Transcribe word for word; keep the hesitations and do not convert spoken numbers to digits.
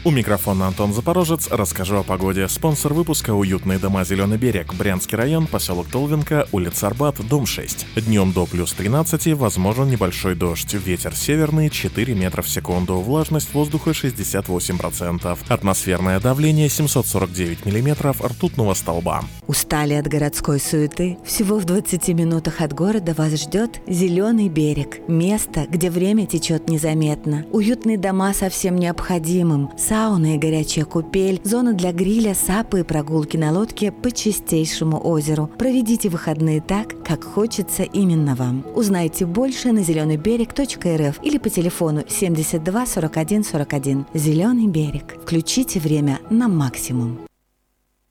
У микрофона Антон Запорожец. Расскажу о погоде. Спонсор выпуска — уютные дома «Зеленый берег». Брянский район, поселок Толвинка, улица Арбат, дом шесть. Днем до плюс тринадцати, возможен небольшой дождь. Ветер северный четыре метра в секунду. Влажность воздуха шестьдесят восемь процентов. Атмосферное давление семьсот сорок девять миллиметров ртутного столба. Устали от городской суеты? Всего в двадцати минутах от города вас ждет «Зеленый берег». Место, где время течет незаметно. Уютные дома со всем необходимым. Сауна и горячая купель, зона для гриля, сапы и прогулки на лодке по чистейшему озеру. Проведите выходные так, как хочется именно вам. Узнайте больше на зеленый берег точка эр эф или по телефону семьдесят два сорок один сорок один. «Зеленый берег». Включите время на максимум.